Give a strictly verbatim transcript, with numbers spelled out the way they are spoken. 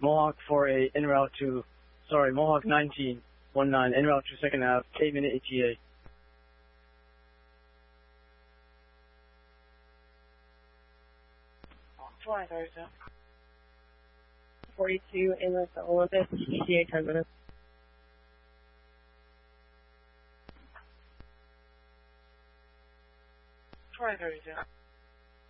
Mohawk four eight, en route to, sorry, Mohawk nineteen, one nine, en route to second half, eight minute E T A. forty-two, inlet to Olympus, E T A ten minutes. twenty thirty-two.